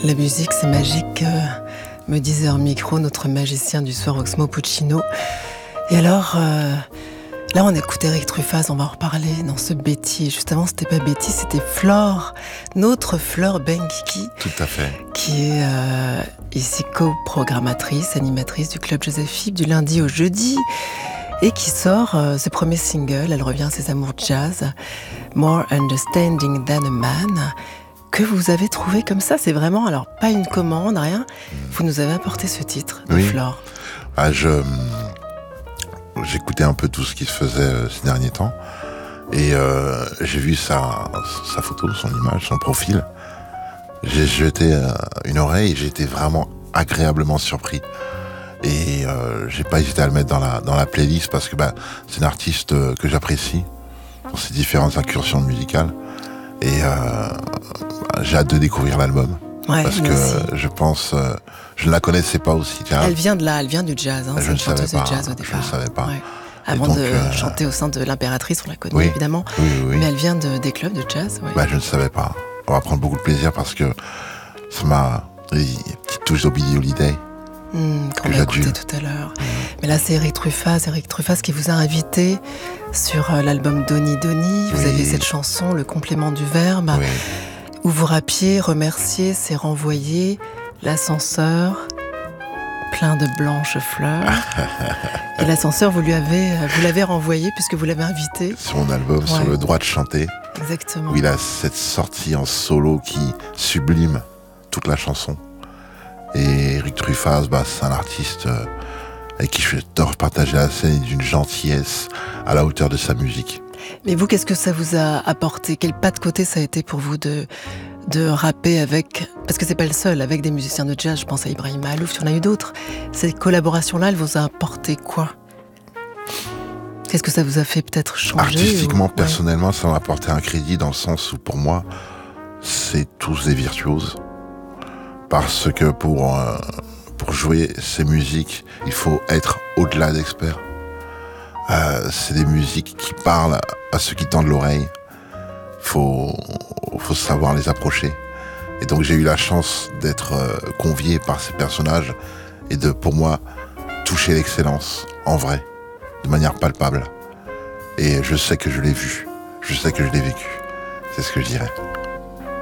La musique, c'est magique, me disait en micro notre magicien du soir, Oxmo Puccino. Et alors, là on écoute Eric Truffaz, on va en reparler dans ce Betty. Juste avant, c'était pas Betty, c'était Flore, notre Flore Benguigui. Tout à fait. Qui est ici co-programmatrice, animatrice du Club Joseph Philippe du lundi au jeudi. Et qui sort ses premiers singles. Elle revient à ses amours jazz, More Understanding Than a Man, que vous avez trouvé comme ça. C'est vraiment, alors pas une commande, rien. Vous nous avez apporté ce titre de Flore. Ah, j'écoutais un peu tout ce qui se faisait ces derniers temps. Et j'ai vu sa photo, son image, son profil. J'ai jeté une oreille et j'ai été vraiment agréablement surpris. Et j'ai pas hésité à le mettre dans la playlist parce que c'est une artiste que j'apprécie dans ses différentes incursions musicales. Et j'ai hâte de découvrir l'album. Ouais, parce que je pense, je ne la connaissais pas aussi. Elle vient de là, elle vient du jazz. Hein, je ne savais pas. Jazz au départ. Je ne savais pas. Ouais. Avant donc, de chanter au sein de l'Impératrice, on la connaît évidemment. Oui. Mais elle vient des clubs de jazz. Ouais. Je ne savais pas. On va prendre beaucoup de plaisir parce que ça m'a une petite touche d'Billie Holiday. Qu'on a écouté tout à l'heure. Mais là, c'est Eric Truffaz qui vous a invité sur l'album Doni Doni. Vous avez cette chanson, Le complément du verbe, où vous rappiez, remercier, c'est renvoyer, l'ascenseur, plein de blanches fleurs. Et l'ascenseur, vous l'avez renvoyé puisque vous l'avez invité. Sur mon album, sur Le droit de chanter. Exactement. Où il a cette sortie en solo qui sublime toute la chanson. Et Eric Truffaz, c'est un artiste avec qui je adore partager la scène, d'une gentillesse à la hauteur de sa musique. Mais vous, qu'est-ce que ça vous a apporté? Quel pas de côté ça a été pour vous de rapper avec, parce que c'est pas le seul, avec des musiciens de jazz, je pense à Ibrahim Malouf, il y en a eu d'autres. Ces collaborations-là, elles vous a apporté quoi? Qu'est-ce que ça vous a fait peut-être changer? Artistiquement, personnellement, ça m'a apporté un crédit dans le sens où pour moi, c'est tous des virtuoses. Parce que pour jouer ces musiques, il faut être au-delà d'experts. C'est des musiques qui parlent à ceux qui tendent l'oreille. Faut savoir les approcher. Et donc j'ai eu la chance d'être convié par ces personnages et de, pour moi, toucher l'excellence en vrai, de manière palpable. Et je sais que je l'ai vu, je sais que je l'ai vécu. C'est ce que je dirais.